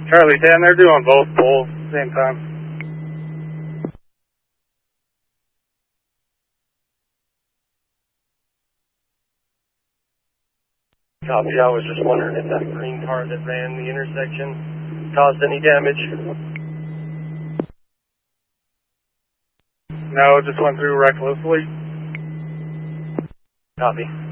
Charlie 10, they're doing both poles at the same time. Copy, I was just wondering if that green car that ran the intersection caused any damage. No, it just went through recklessly. Copy.